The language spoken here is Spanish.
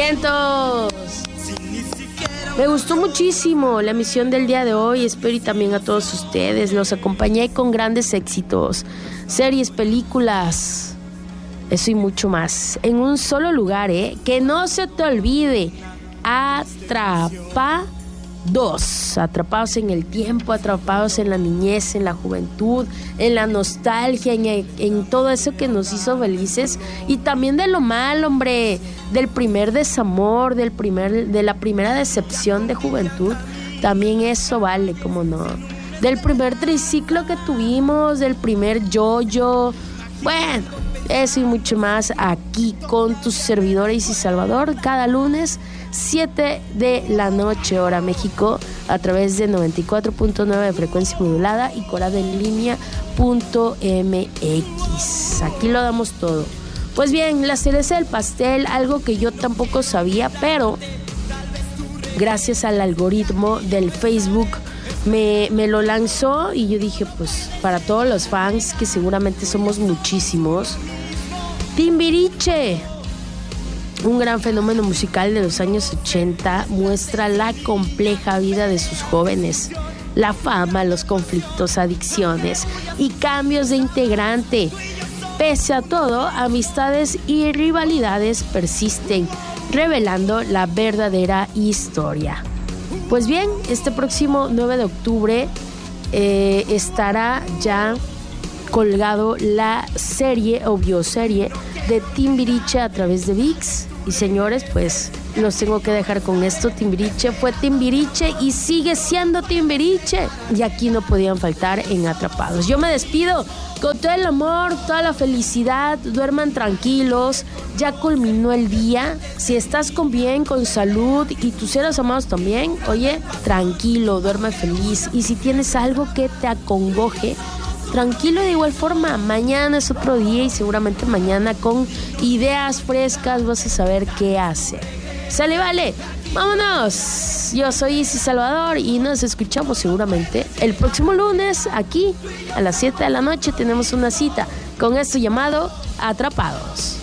Vientos. Me gustó muchísimo la emisión del día de hoy. Espero y también a todos ustedes. Los acompañé con grandes éxitos, series, películas, eso y mucho más en un solo lugar, que no se te olvide. Atrapados en el tiempo, atrapados en la niñez, en la juventud, en la nostalgia, en todo eso que nos hizo felices, y también de lo malo, hombre, del primer desamor, de la primera decepción de juventud. También eso vale, como no, del primer triciclo que tuvimos, del primer yo-yo. Bueno, eso y mucho más aquí con tus servidores y Salvador, cada lunes 7 de la noche, hora México, a través de 94.9 de frecuencia modulada y coradenlinea.mx. Aquí lo damos todo. Pues bien, la cereza del pastel, algo que yo tampoco sabía, pero gracias al algoritmo del Facebook me lo lanzó y yo dije, pues para todos los fans, que seguramente somos muchísimos, Timbiriche, un gran fenómeno musical de los años 80, muestra la compleja vida de sus jóvenes, la fama, los conflictos, adicciones y cambios de integrante. Pese a todo, amistades y rivalidades persisten, revelando la verdadera historia. Pues bien, este próximo 9 de octubre estará ya colgado la serie o bioserie de Timbiriche a través de ViX. Y señores, pues los tengo que dejar con esto. Timbiriche fue Timbiriche y sigue siendo Timbiriche. Y aquí no podían faltar en Atrapados. Yo me despido con todo el amor, toda la felicidad. Duerman tranquilos. Ya culminó el día. Si estás con bien, con salud y tus seres amados también, oye, tranquilo, duerme feliz. Y si tienes algo que te acongoje, tranquilo de igual forma. Mañana es otro día y seguramente mañana con ideas frescas vas a saber qué hacer. Sale, vale, vámonos. Yo soy Isis Salvador y nos escuchamos seguramente el próximo lunes aquí a las 7 de la noche. Tenemos una cita con esto llamado Atrapados.